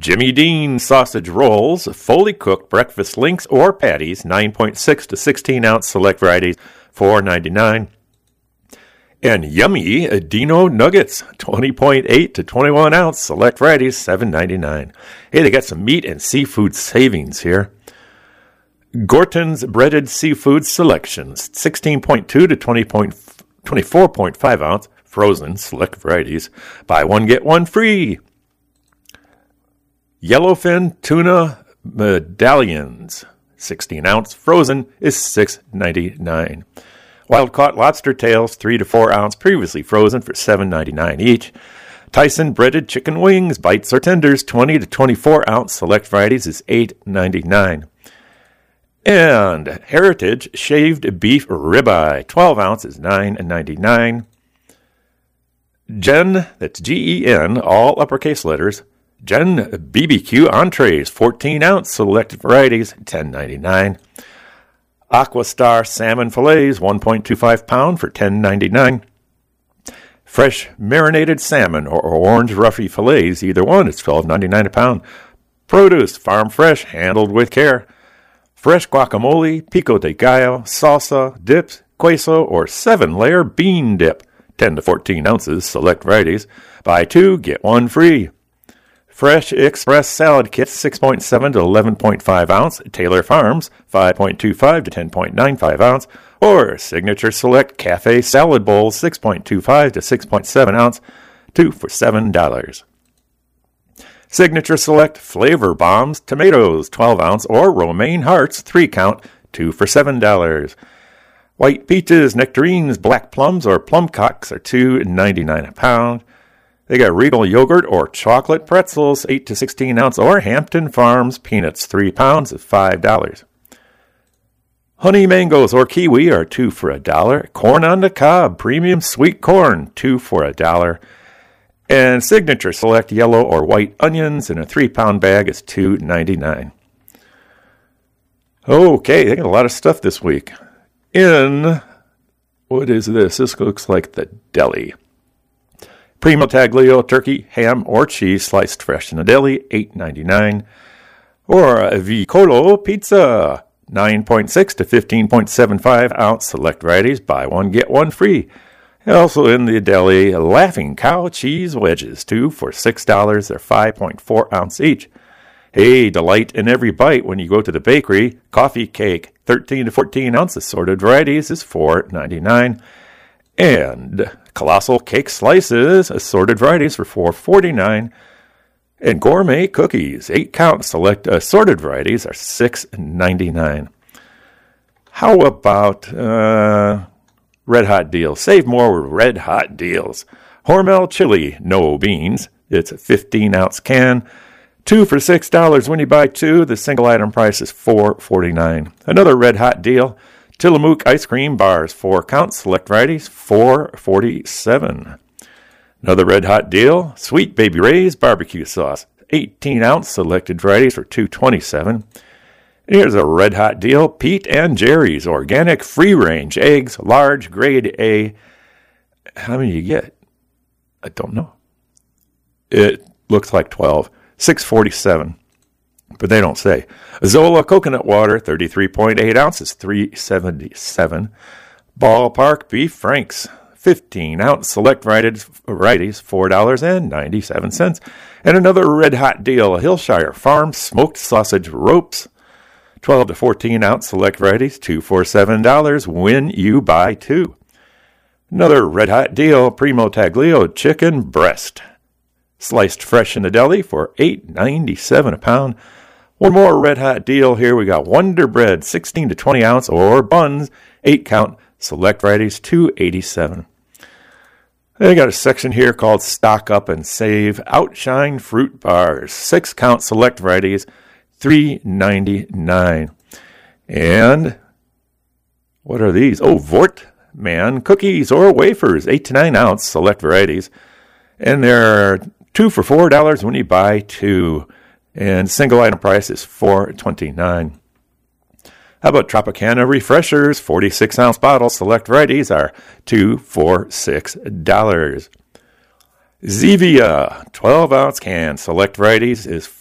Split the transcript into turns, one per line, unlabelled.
Jimmy Dean sausage rolls, fully cooked breakfast links or patties, 9.6 to 16 ounce select varieties, $4.99. And yummy Dino nuggets, 20.8 to 21 ounce select varieties, $7.99. Hey, they got some meat and seafood savings here. Gorton's breaded seafood selections, 16.2 to 24.5 ounce frozen select varieties. Buy one, get one free. Yellowfin tuna medallions, 16 ounce frozen, is $6.99. Wild-caught lobster tails, 3 to 4 ounce, previously frozen, for $7.99 each. Tyson breaded chicken wings, bites or tenders, 20 to 24 ounce select varieties, is $8.99. And Heritage shaved beef ribeye, 12 ounces, $9.99. Jen, that's Gen, all uppercase letters. Jen BBQ entrees, 14 ounce select varieties, $10.99. Aquastar salmon fillets, 1.25 pound for $10.99. Fresh marinated salmon or orange roughy fillets, either one, is $12.99 a pound. Produce, farm fresh, handled with care. Fresh guacamole, pico de gallo, salsa, dips, queso, or 7-layer bean dip, 10 to 14 ounces, select varieties. Buy two, get one free. Fresh Express salad kits, 6.7 to 11.5 ounce. Taylor Farms, 5.25 to 10.95 ounce. Or Signature Select Cafe salad bowls, 6.25 to 6.7 ounce, 2 for $7. Signature Select Flavor Bombs, tomatoes, 12 ounce, or romaine hearts, 3 count, 2 for $7. White peaches, nectarines, black plums, or plum cocks are $2.99 a pound. They got Regal yogurt or chocolate pretzels, 8 to 16 ounce, or Hampton Farms peanuts, 3 pounds, of $5. Honey mangoes or kiwi are 2 for $1. Corn on the cob, premium sweet corn, 2 for $1. And Signature Select yellow or white onions in a 3-pound bag is $2.99. Okay, they got a lot of stuff this week. What is this? This looks like the deli. Primo Taglio turkey, ham, or cheese sliced fresh in the deli, $8.99. Or a Vicolo pizza, 9.6 to 15.75 ounce select varieties. Buy one, get one free. Also in the deli, Laughing Cow cheese wedges, 2 for $6. They're 5.4 ounce each. Hey, delight in every bite when you go to the bakery. Coffee cake, 13 to 14 ounce assorted varieties, is $4.99. And Colossal Cake Slices, assorted varieties, for $4.49. And Gourmet Cookies, 8 count select assorted varieties, are $6.99. How about Red Hot deals? Save more with Red Hot deals. Hormel chili, no beans. It's a 15 ounce can, 2 for $6. When you buy 2, the single item price is $4.49. Another Red Hot deal. Tillamook ice cream bars, 4 count, select varieties, $4.47. Another Red Hot deal, Sweet Baby Ray's barbecue sauce, 18 ounce, selected varieties, for $2.27. And here's a Red Hot deal, Pete and Jerry's organic free range eggs, large, grade A. How many you get? I don't know. It looks like 12, $6.47. But they don't say. Zola coconut water, 33.8 ounces, $3.77. Ballpark beef franks, 15 ounce select varieties, $4.97. And another Red Hot deal, Hillshire Farm smoked sausage ropes, 12 to 14 ounce select varieties, 2 for $7 when you buy 2. Another Red Hot deal, Primo Taglio chicken breast, sliced fresh in the deli, for $8.97 a pound. One more Red Hot deal here. We got Wonder Bread, 16 to 20 ounce, or buns, 8 count, select varieties, $2.87. They got a section here called Stock Up and Save. Outshine fruit bars, 6 count, select varieties, $3.99. And what are these? Oh, Vortman cookies or wafers, 8 to 9 ounce, select varieties. And they're 2 for $4 when you buy 2. And single item price is $4.29. How about Tropicana refreshers? 46 ounce bottles, select varieties, are 2 for $6. Zevia 12 ounce can, select varieties, is